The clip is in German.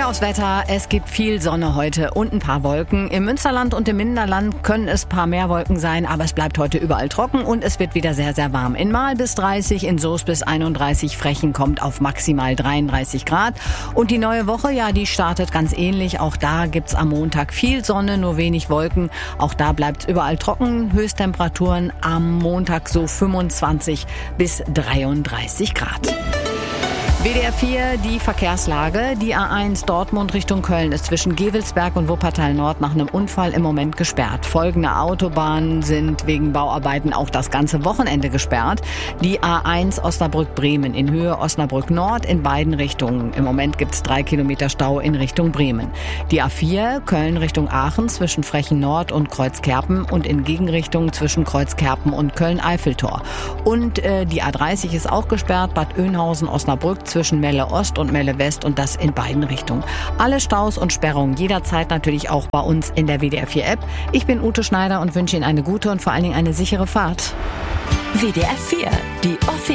aufs Wetter. Es gibt viel Sonne heute und ein paar Wolken. Im Münsterland und im Minderland können es ein paar mehr Wolken sein, aber es bleibt heute überall trocken und es wird wieder sehr, sehr warm. In Marl bis 30, in Soest bis 31, Frechen kommt auf maximal 33 Grad. Und die neue Woche, ja, die startet ganz ähnlich. Auch da gibt's am Montag viel Sonne, nur wenig Wolken. Auch da bleibt's überall trocken. Höchsttemperaturen am Montag so 25 bis 33 Grad. WDR 4, die Verkehrslage. Die A1 Dortmund Richtung Köln ist zwischen Gevelsberg und Wuppertal Nord nach einem Unfall im Moment gesperrt. Folgende Autobahnen sind wegen Bauarbeiten auch das ganze Wochenende gesperrt. Die A1 Osnabrück-Bremen in Höhe Osnabrück Nord in beiden Richtungen. Im Moment gibt es 3 Kilometer Stau in Richtung Bremen. Die A4 Köln Richtung Aachen zwischen Frechen Nord und Kreuzkerpen und in Gegenrichtung zwischen Kreuzkerpen und Köln-Eiffeltor. Und die A30 ist auch gesperrt, Bad Oeynhausen Osnabrück zwischen Melle Ost und Melle West und das in beiden Richtungen. Alle Staus und Sperrungen jederzeit natürlich auch bei uns in der WDR 4 App. Ich bin Ute Schneider und wünsche Ihnen eine gute und vor allen Dingen eine sichere Fahrt. WDR 4, die offizielle